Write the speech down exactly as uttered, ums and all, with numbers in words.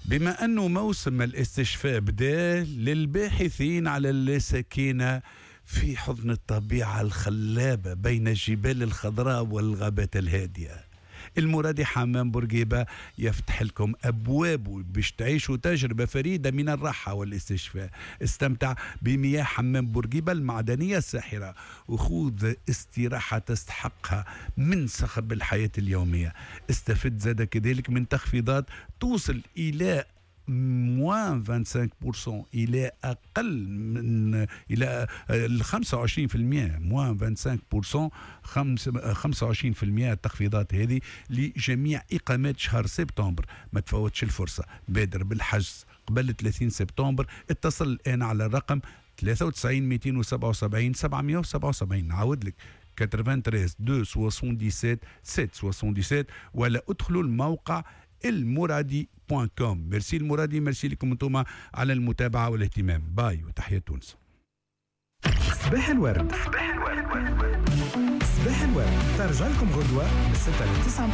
بما أنه موسم الاستشفاء بدأ للباحثين على السكينة في حضن الطبيعة الخلابة بين الجبال الخضراء والغابات الهادئة، المرادي حمام بورقيبة يفتح لكم أبوابه باش تعيشوا تجربة فريدة من الراحة والاستشفاء. استمتع بمياه حمام بورقيبة المعدنية الساحرة وخوض استراحة تستحقها من صخب الحياة اليومية. استفد زاد كذلك من تخفيضات توصل إلى موان خمسة وعشرين بالمئة إلى أقل من إلى ال خمسة وعشرين بالمئة موان خمسة وعشرين بالمئة خمسة وعشرين بالمئة التخفيضات هذه لجميع إقامات شهر سبتمبر. ما تفوتش الفرصة، بادر بالحجز قبل ثلاثين سبتمبر. اتصل الآن على الرقم ثلاثة وتسعين مئتين وسبعة وسبعين سبعمئة وسبعة وسبعين. نعاود لك ثمانية وثمانين اثنين سبعة سبعة سبعة سبعة سبعة ولا ادخلوا الموقع المرادي دوت كوم. ميرسي المرادي، ميرسي لكم انتم على المتابعة والاهتمام. باي وتحية تونس. صباح الورد صباح الورد صباح الورد ترجع لكم غدوة من ستة ل تسعة